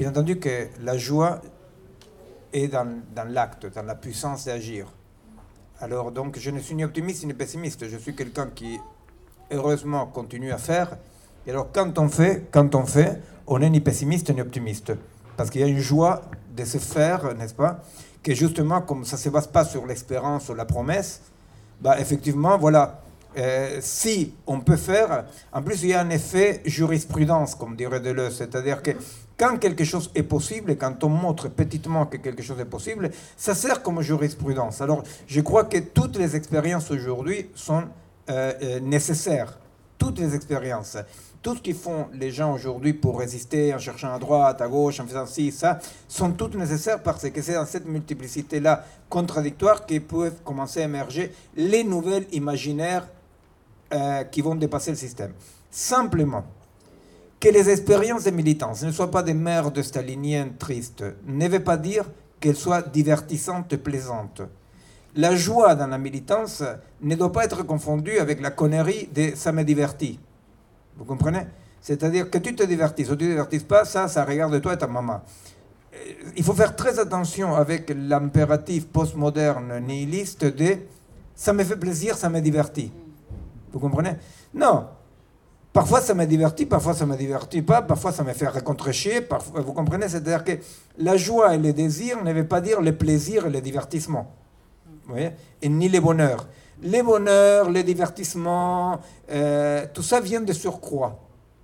bien entendu que la joie est dans l'acte, dans la puissance d'agir. Alors donc, je ne suis ni optimiste ni pessimiste. Je suis quelqu'un qui, heureusement, continue à faire. Et alors, quand on fait, on n'est ni pessimiste ni optimiste. Parce qu'il y a une joie de se faire, n'est-ce pas, que justement, comme ça ne se base pas sur l'espérance ou la promesse, bah, effectivement, voilà, si on peut faire, en plus, il y a un effet jurisprudence, comme dirait Deleuze, c'est-à-dire que quand quelque chose est possible, quand on montre petitement que quelque chose est possible, ça sert comme jurisprudence. Alors, je crois que toutes les expériences aujourd'hui sont nécessaires. Toutes les expériences. Tout ce qu'ils font les gens aujourd'hui pour résister en cherchant à droite, à gauche, en faisant ci, ça, sont toutes nécessaires parce que c'est dans cette multiplicité-là contradictoire que peuvent commencer à émerger les nouvelles imaginaires qui vont dépasser le système. Simplement, que les expériences des militants ne soient pas des merdes staliniennes tristes ne veut pas dire qu'elles soient divertissantes et plaisantes. La joie dans la militance ne doit pas être confondue avec la connerie de « ça me divertit ». Vous comprenez? C'est-à-dire que tu te divertisses ou tu ne te divertisses pas, ça regarde toi et ta maman. Il faut faire très attention avec l'impératif postmoderne nihiliste de « ça me fait plaisir, ça me divertit ». Vous comprenez? Non. Parfois ça me divertit, parfois ça ne me divertit pas, parfois ça me fait contre-chier. Parfois, vous comprenez? C'est-à-dire que la joie et le désir ne veut pas dire le plaisir et le divertissement. Vous voyez? Et ni les bonheurs. Les bonheurs, les divertissements, tout ça vient de surcroît.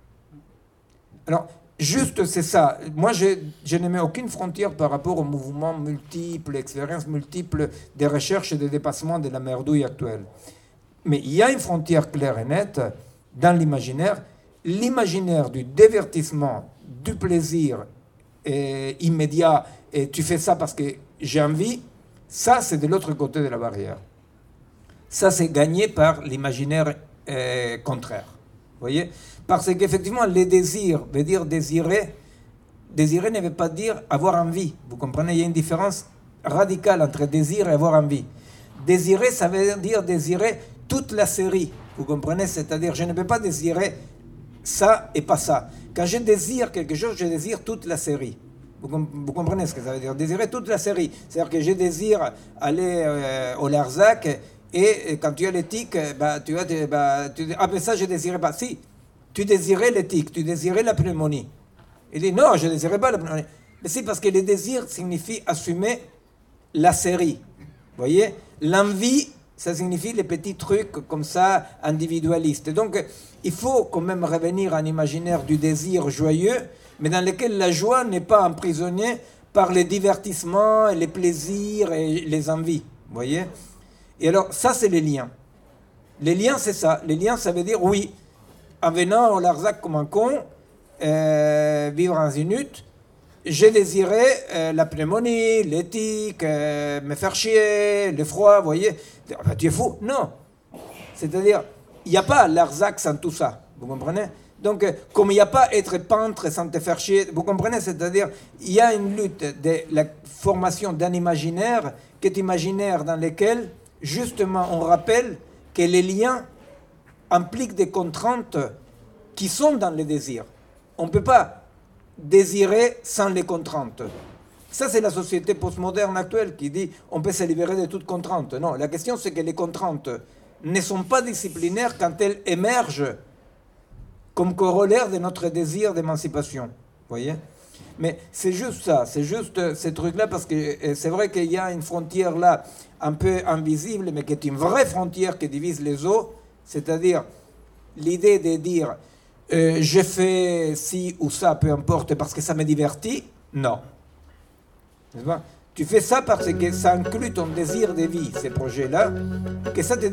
Alors, juste c'est ça. Moi, je ne mets aucune frontière par rapport aux mouvements multiples, expériences multiples des recherches et des dépassements de la merdouille actuelle. Mais il y a une frontière claire et nette dans l'imaginaire. L'imaginaire du divertissement, du plaisir immédiat, et tu fais ça parce que j'ai envie, ça, c'est de l'autre côté de la barrière. Ça, c'est gagné par l'imaginaire contraire. Vous voyez? Parce qu'effectivement, les désirs veut dire désirer. Désirer ne veut pas dire avoir envie. Vous comprenez? Il y a une différence radicale entre désir et avoir envie. Désirer, ça veut dire désirer toute la série. Vous comprenez? C'est-à-dire, je ne peux pas désirer ça et pas ça. Quand je désire quelque chose, je désire toute la série. Vous comprenez ce que ça veut dire? Désirer toute la série. C'est-à-dire que je désire aller au Larzac et quand tu as l'éthique, bah, tu dis, ah, mais ça, je ne désirais pas. Si, tu désirais l'éthique, tu désirais la pneumonie. Il dit, non, je ne désirais pas la pneumonie. Mais si, parce que le désir signifie assumer la série. Vous voyez? L'envie, ça signifie les petits trucs comme ça, individualistes. Donc, il faut quand même revenir à un imaginaire du désir joyeux, mais dans lequel la joie n'est pas emprisonnée par les divertissements, les plaisirs et les envies. Vous voyez? Et alors, ça, c'est les liens. Les liens, c'est ça. Les liens, ça veut dire, oui, en venant au Larzac comme un con, vivre en Zinut, j'ai désiré la pneumonie, l'éthique, me faire chier, le froid, vous voyez. Ben, tu es fou? Non. C'est-à-dire, il n'y a pas Larzac sans tout ça. Vous comprenez? Donc, comme il n'y a pas être peintre sans te faire chier, vous comprenez? C'est-à-dire, il y a une lutte de la formation d'un imaginaire qui est imaginaire dans lequel, justement, on rappelle que les liens impliquent des contraintes qui sont dans les désirs. On ne peut pas désirer sans les contraintes. Ça, c'est la société postmoderne actuelle qui dit on peut se libérer de toute contrainte. Non, la question, c'est que les contraintes ne sont pas disciplinaires quand elles émergent comme corollaire de notre désir d'émancipation. Vous voyez? Mais c'est juste ça, c'est juste ces trucs-là, parce que c'est vrai qu'il y a une frontière là, un peu invisible, mais qui est une vraie frontière qui divise les eaux, c'est-à-dire l'idée de dire je fais ci ou ça, peu importe, parce que ça me divertit, non. N'est-ce pas? Tu fais ça parce que ça inclut ton désir de vie, ces projets-là, que ça te